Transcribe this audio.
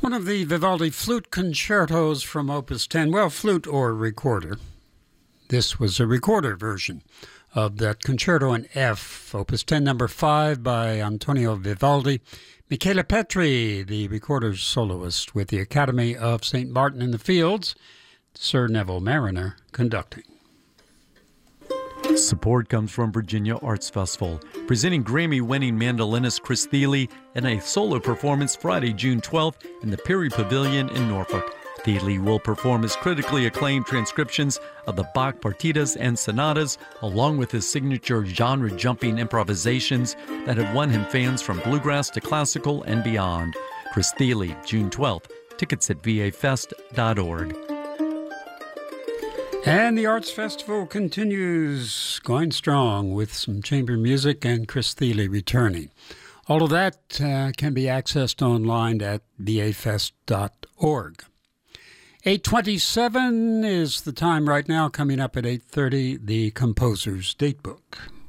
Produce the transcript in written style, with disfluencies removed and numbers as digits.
One of the Vivaldi flute concertos from Opus 10, well, flute or recorder. This was a recorder version of that concerto in F, Opus 10, number 5 by Antonio Vivaldi. Michele Petri, the recorder soloist with the Academy of St. Martin in the Fields. Sir Neville Marriner conducting. Support comes from Virginia Arts Festival, presenting Grammy-winning mandolinist Chris Thile in a solo performance Friday, June 12th in the Perry Pavilion in Norfolk. Thile will perform his critically acclaimed transcriptions of the Bach partitas and sonatas, along with his signature genre-jumping improvisations that have won him fans from bluegrass to classical and beyond. Chris Thile, June 12th. Tickets at vafest.org. And the Arts Festival continues going strong with some chamber music and Chris Thile returning. All of that can be accessed online at vafest.org. 8:27 is the time right now. Coming up at 8:30, the Composer's Datebook.